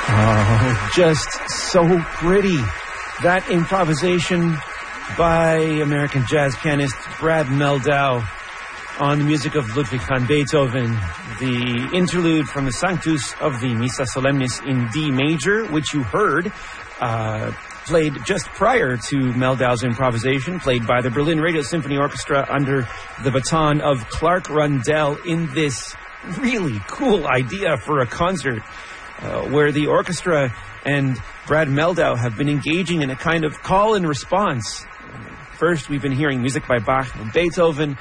Oh, just so pretty. That improvisation by American jazz pianist Brad Mehldau on the music of Ludwig van Beethoven, the interlude from the Sanctus of the Missa Solemnis in D major, which you heard played just prior to Mehldau's improvisation, played by the Berlin Radio Symphony Orchestra under the baton of Clark Rundell in this really cool idea for a concert where the orchestra and Brad Mehldau have been engaging in a kind of call and response. First, we've been hearing music by Bach and Beethoven.